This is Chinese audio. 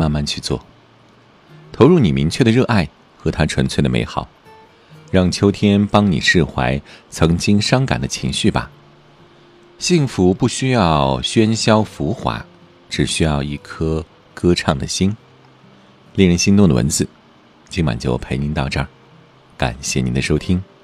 慢慢去做，投入你明确的热爱和它纯粹的美好，让秋天帮你释怀曾经伤感的情绪吧。幸福不需要喧嚣浮华，只需要一颗歌唱的心。令人心动的文字，今晚就陪您到这儿，感谢您的收听。